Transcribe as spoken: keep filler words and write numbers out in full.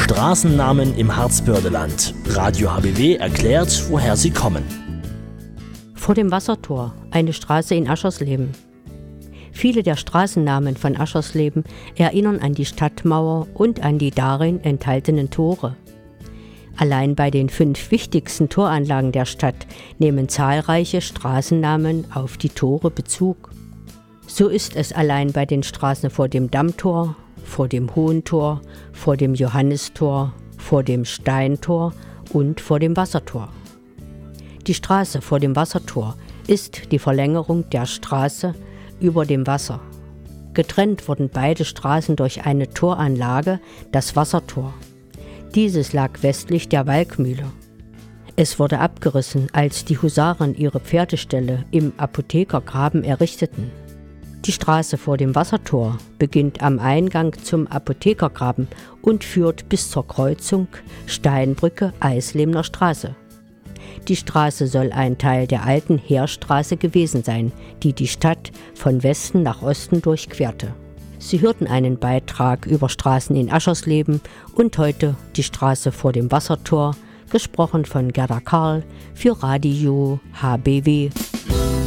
Straßennamen im Harzbördeland. Radio H B W erklärt, woher sie kommen. Vor dem Wassertor, eine Straße in Aschersleben. Viele der Straßennamen von Aschersleben erinnern an die Stadtmauer und an die darin enthaltenen Tore. Allein bei den fünf wichtigsten Toranlagen der Stadt nehmen zahlreiche Straßennamen auf die Tore Bezug. So ist es allein bei den Straßen vor dem Dammtor, vor dem Hohentor, vor dem Johannistor, vor dem Steintor und vor dem Wassertor. Die Straße vor dem Wassertor ist die Verlängerung der Straße über dem Wasser. Getrennt wurden beide Straßen durch eine Toranlage, das Wassertor. Dieses lag westlich der Walkmühle. Es wurde abgerissen, als die Husaren ihre Pferdestelle im Apothekergraben errichteten. Die Straße vor dem Wassertor beginnt am Eingang zum Apothekergraben und führt bis zur Kreuzung Steinbrücke-Eislebner Straße. Die Straße soll ein Teil der alten Heerstraße gewesen sein, die die Stadt von Westen nach Osten durchquerte. Sie hörten einen Beitrag über Straßen in Aschersleben und heute die Straße vor dem Wassertor, gesprochen von Gerda Karl für Radio H B W.